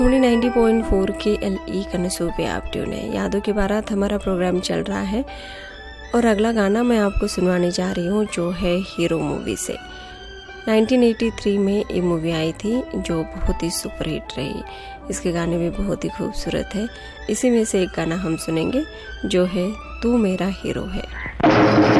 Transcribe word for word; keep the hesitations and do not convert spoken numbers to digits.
नब्बे पॉइंट चार के एल ई कनसू पे आप ट्यून है। यादों की बारात हमारा प्रोग्राम चल रहा है और अगला गाना मैं आपको सुनवाने जा रही हूँ जो है हीरो मूवी से। उन्नीस सौ तिरासी में ये मूवी आई थी जो बहुत ही सुपरहिट रही। इसके गाने भी बहुत ही खूबसूरत है। इसी में से एक गाना हम सुनेंगे जो है तू मेरा हीरो है।